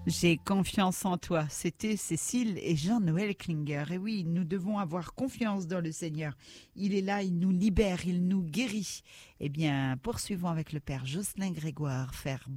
J'ai confiance en toi. C'était Cécile et Jean-Noël Klinger. Et oui, nous devons avoir confiance dans le Seigneur. Il est là, il nous libère, il nous guérit. Eh bien, poursuivons avec le Père Jocelyn Grégoire, faire